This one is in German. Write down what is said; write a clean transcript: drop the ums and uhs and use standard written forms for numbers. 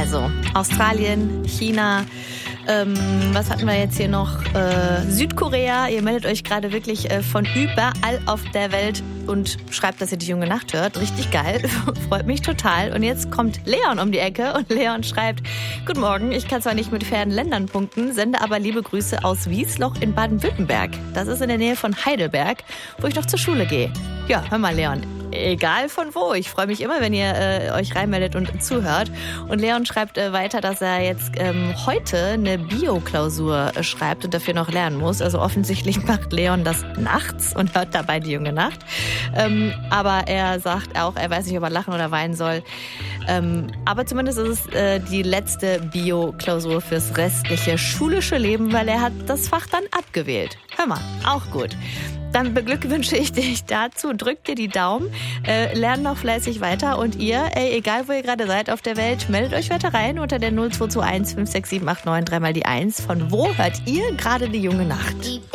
Also Australien, China, was hatten wir jetzt hier noch? Südkorea. Ihr meldet euch gerade wirklich von überall auf der Welt und schreibt, dass ihr die junge Nacht hört. Richtig geil. Freut mich total. Und jetzt kommt Leon um die Ecke und Leon schreibt: Guten Morgen, ich kann zwar nicht mit fernen Ländern punkten, sende aber liebe Grüße aus Wiesloch in Baden-Württemberg. Das ist in der Nähe von Heidelberg, wo ich noch zur Schule gehe. Ja, hör mal, Leon. Egal von wo. Ich freue mich immer, wenn ihr euch reinmeldet und zuhört. Und Leon schreibt weiter, dass er jetzt heute eine Bio-Klausur schreibt und dafür noch lernen muss. Also offensichtlich macht Leon das nachts und hört dabei die junge Nacht. Aber er sagt auch, er weiß nicht, ob er lachen oder weinen soll. Aber zumindest ist es die letzte Bio-Klausur fürs restliche schulische Leben, weil er hat das Fach dann abgewählt. Hör mal, auch gut. Dann beglückwünsche ich dich dazu, drück dir die Daumen, lern noch fleißig weiter und ihr, egal wo ihr gerade seid auf der Welt, meldet euch weiter rein unter der 0221 56789 3 mal die 1. Von wo hört ihr gerade die junge Nacht?